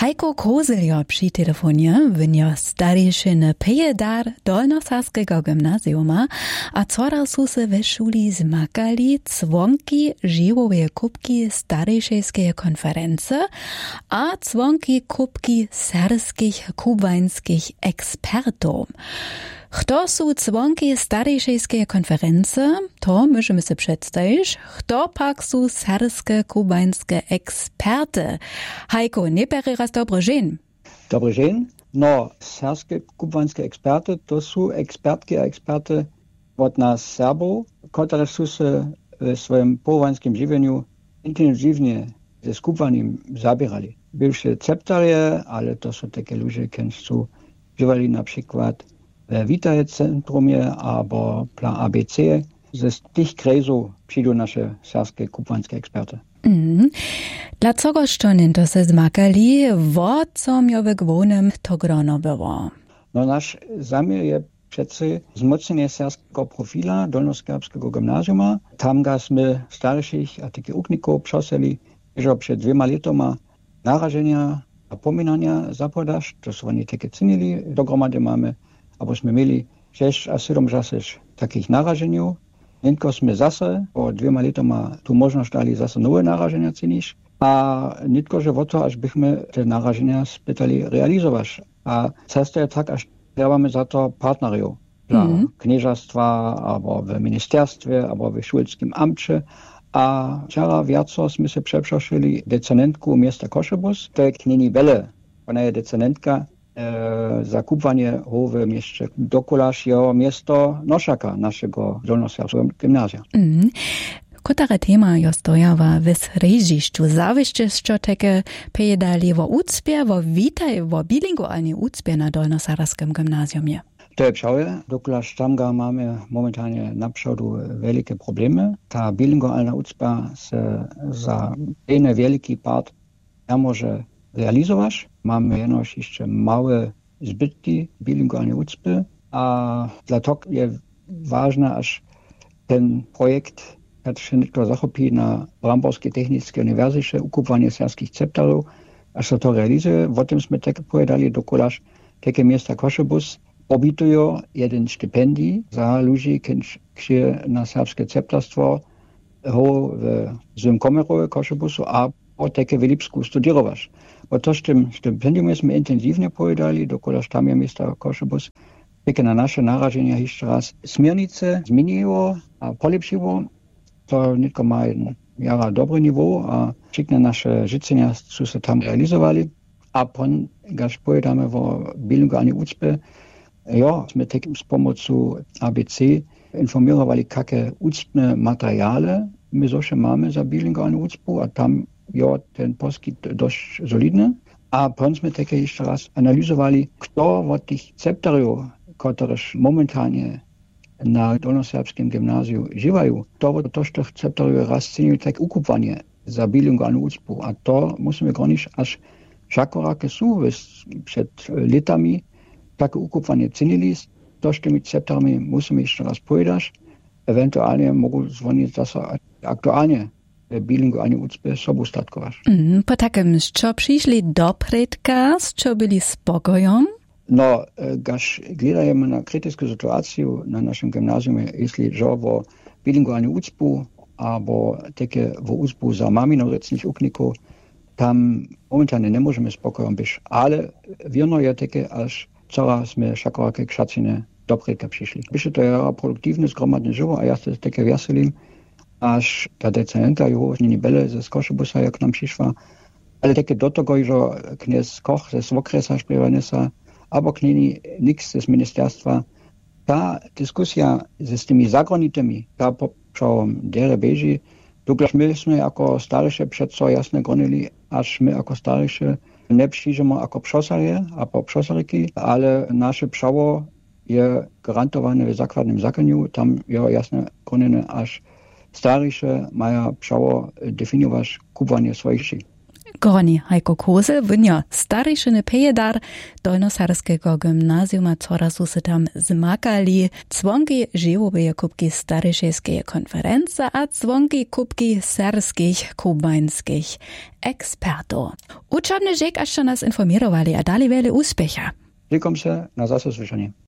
Hajko Kozeljo przy telefonie wynio starejšiny pejedar Dolnosaskiego gymnazjuma, a cora su se we szuli zmakali cwonki živowe kubki starejšejskeje konference a cwonki kubki serskich kubańskich ekspertów. Kto su cwonki starejšejskeje konference, to możemy sobie przedstawić. Kto pak su serskie kubańskie eksperty? Hajko, nie bere raz dobry dzień. Dobry dzień. No, serskie kubańskie eksperty to su ekspertki a eksperty od nas Serbów, które su se w swoim połowańskim żywieniu intensywnie ze skupaniem zabierali. Bywsze ceptarie, ale to są takie ludzie, którzy su żywali na przykład w Vitae Centrumie albo Plan ABC. Ze tych krajów przyjdą nasze serskie kubańskie eksperty. Dlaczego szczonin to se zmakali, wo co miowe gwonem to grono było? No nasz zamiar je przece wzmocnienie serskiego profila Dolnoserbskiego gimnazjuma. Tam gasmy starszych a takich ukników przoseli, że przed 2 latami narażenia a pominania zapodaż, to są oni takie cenili, dogromady mamy, abyśmy mieli 6 a 7 takich narażeniów. Nienkośmy zase, po 2 latami tu możność dali zase nowe narażenia cenić, a nitko, że o to, aż byśmy te narażenia spytali realizować. A często jest tak, aż trzebamy za to partnerów dla knieżastwa, albo w ministerstwie, albo w szulskim amcie. A wczoraj wiaco się przeprosili decynentku miasta Koszebus, to jest nie wiele, ona jest decydentka zakupanie w mieście dokulaż jego miasto Noszaka, naszego dolnoserbskiego gimnazja. Kotara tema jo stojała w srežišću. Zawiście što teke pejedali wo ucpie, wo witaj, wo bilingualni ucpie na Dolnoserbskim gimnazjumie. To je pravje, dokulaż tamga mamy momentalnie na przodu wielkie problemy. Ta bilingualna ucpa se za jeden wielki part nie może realizować. Mamy jenoż jeszcze małe zbytki bilingualnej ucpy, a dlatego jest ważne, aż ten projekt się nie tylko zachopi na Bramborskiej Technicznej Uniwersytecie ukupwanie serskich ceptarów, aż się to realizuje. O tym sme tak powiedzieli dokulaż takie miasta Koszebus obitują jeden stypendii za ludzi, którzy na serbskie ceptarstwo w Zymkomerowie Koszebusu a po takie w Lipsku studiować. Bo to z tym stypendium jesteśmy intensywnie powiedzieli, dokulaż tam je miasta Koszebus takie na nasze narażenia jeszcze raz smiernice zmieniło a polepszyło. To nie tylko ma jeden dobry niveau, a wszystkie nasze życzenia są się tam realizowali. A pon, gaż pojedamy o bilingualnej ucpie, my tak z pomocą ABC informowali, jakie ucpne materiale my zawsze mamy za bilingualną ucpu, a tam ten poskit dość solidny. A pon my takie jeszcze raz analizowali, kto od tych ceptarów, które momentalnie na Dolnoserbskim gimnazju żywają, to tych ceptarów raz cenił tak ukupanie za bilingualną ucpu. A to musimy gronić, aż wszakorakie są przed latami takie ukupanie cenili, to z tymi ceptarami musimy jeszcze raz powiedzieć. Ewentualnie mogą dzwonić zase aktualnie bilingualnie ucpy sobu statkować. Po takim, co przyszli do predka, co byli spokojem? No, gaż gledajemy na krytyczną sytuację na naszym gimnazjum, jeśli że o bilingualnie ucpu, albo takie w ucpu za maminorecnych ukników, tam momentalnie nie możemy spokojem być, ale wierno jest takie, aż coraz my szakorakie krzaciny do predka przyszli. Byście to jest produktywne, zgromadne żywo, a ja się takie wieselim, aż ta decynentka już nie byle ze Koszebusa, jak nam przyszła, ale takie do tego, że kniez Koch ze Swokresa śpiewanesa, albo knieni nikt z ministerstwa. Ta dyskusja z tymi zagranitymi, ta poprzałom dere beži, dokąd myśmy jako starsze przed co jasne gronili, aż my jako starsze nie przyjdziemy jako przosarje, albo przosaryki, ale nasze prawo jest gwarantowane w zakładnym zakonie, tam jest jasne gronene, aż starsze mają prawo definiować kupowanie swoich sił. Groni Hajko Kozel, wynio starejšiny pejedar Dolnoserbskiego gimnazjuma, cora su se tam zmakali cwonki živowe kubki starejšejskeje konference a cwonki kubki serskich kubańskich ekspertów. Uczony rzek, aż nas informowali, a dali wiele úspecha. Dziękuję się, na zase słyszenie.